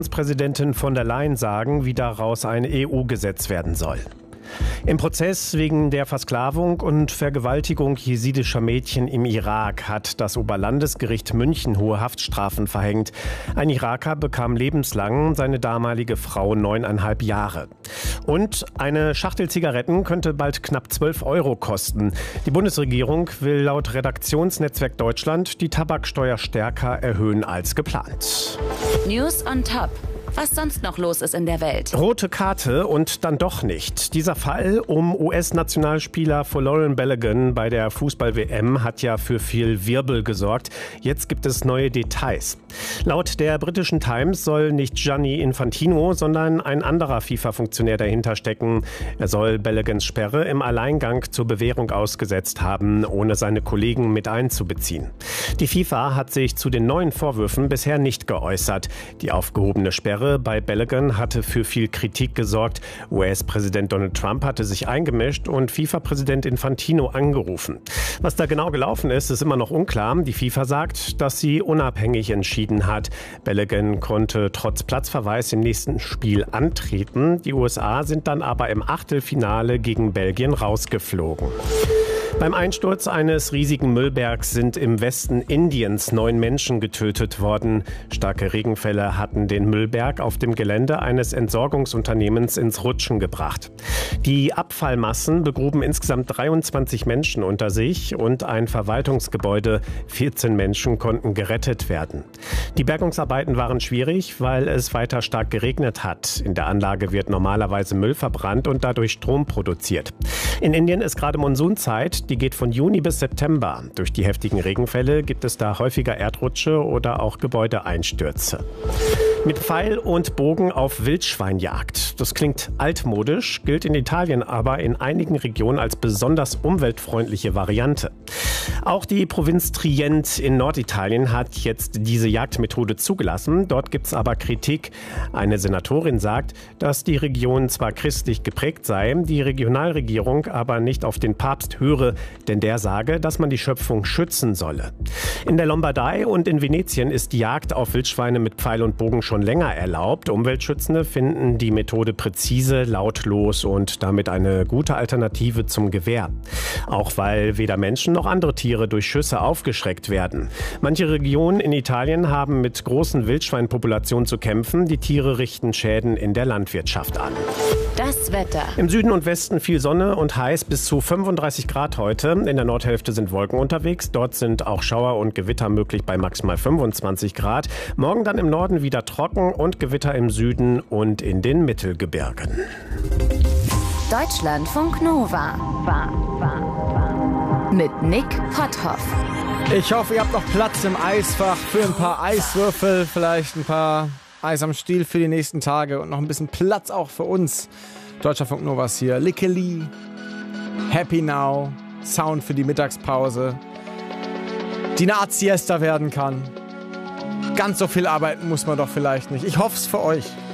Präsidentin von der Leyen sagen, wie daraus ein EU-Gesetz werden soll. Im Prozess wegen der Versklavung und Vergewaltigung jesidischer Mädchen im Irak hat das Oberlandesgericht München hohe Haftstrafen verhängt. Ein Iraker bekam lebenslang, seine damalige Frau 9,5 Jahre. Und eine Schachtel Zigaretten könnte bald knapp 12 € kosten. Die Bundesregierung will laut Redaktionsnetzwerk Deutschland die Tabaksteuer stärker erhöhen als geplant. News on Top. Was sonst noch los ist in der Welt. Rote Karte und dann doch nicht. Dieser Fall um US-Nationalspieler Folarin Balogun bei der Fußball-WM hat ja für viel Wirbel gesorgt. Jetzt gibt es neue Details. Laut der britischen Times soll nicht Gianni Infantino, sondern ein anderer FIFA-Funktionär dahinter stecken. Er soll Baloguns Sperre im Alleingang zur Bewährung ausgesetzt haben, ohne seine Kollegen mit einzubeziehen. Die FIFA hat sich zu den neuen Vorwürfen bisher nicht geäußert. Die aufgehobene Sperre bei Balogun hatte für viel Kritik gesorgt. US-Präsident Donald Trump hatte sich eingemischt und FIFA-Präsident Infantino angerufen. Was da genau gelaufen ist, ist immer noch unklar. Die FIFA sagt, dass sie unabhängig entschieden hat. Balogun konnte trotz Platzverweis im nächsten Spiel antreten. Die USA sind dann aber im Achtelfinale gegen Belgien rausgeflogen. Beim Einsturz eines riesigen Müllbergs sind im Westen Indiens 9 Menschen getötet worden. Starke Regenfälle hatten den Müllberg auf dem Gelände eines Entsorgungsunternehmens ins Rutschen gebracht. Die Abfallmassen begruben insgesamt 23 Menschen unter sich und ein Verwaltungsgebäude. 14 Menschen konnten gerettet werden. Die Bergungsarbeiten waren schwierig, weil es weiter stark geregnet hat. In der Anlage wird normalerweise Müll verbrannt und dadurch Strom produziert. In Indien ist gerade Monsunzeit. Die geht von Juni bis September. Durch die heftigen Regenfälle gibt es da häufiger Erdrutsche oder auch Gebäudeeinstürze. Mit Pfeil und Bogen auf Wildschweinjagd. Das klingt altmodisch, gilt in Italien aber in einigen Regionen als besonders umweltfreundliche Variante. Auch die Provinz Trient in Norditalien hat jetzt diese Jagdmethode zugelassen. Dort gibt es aber Kritik. Eine Senatorin sagt, dass die Region zwar christlich geprägt sei, die Regionalregierung aber nicht auf den Papst höre, denn der sage, dass man die Schöpfung schützen solle. In der Lombardei und in Venetien ist die Jagd auf Wildschweine mit Pfeil und Bogen schon länger erlaubt. Umweltschützende finden die Methode präzise, lautlos und damit eine gute Alternative zum Gewehr. Auch weil weder Menschen noch andere Tiere durch Schüsse aufgeschreckt werden. Manche Regionen in Italien haben mit großen Wildschweinpopulationen zu kämpfen. Die Tiere richten Schäden in der Landwirtschaft an. Das Wetter. Im Süden und Westen viel Sonne und heiß bis zu 35 Grad heute. In der Nordhälfte sind Wolken unterwegs. Dort sind auch Schauer und Gewitter möglich bei maximal 25 Grad. Morgen dann im Norden wieder trocken und Gewitter im Süden und in den Mittelgebirgen. Deutschlandfunk Nova. Mit Nick Potthoff. Ich hoffe, ihr habt noch Platz im Eisfach für ein paar Eiswürfel, vielleicht ein paar Eis am Stiel für die nächsten Tage und noch ein bisschen Platz auch für uns. Deutschlandfunk Nova ist hier. Lickeli, Happy Now, Sound für die Mittagspause, die eine Art Siesta werden kann. Ganz so viel arbeiten muss man doch vielleicht nicht. Ich hoffe es für euch.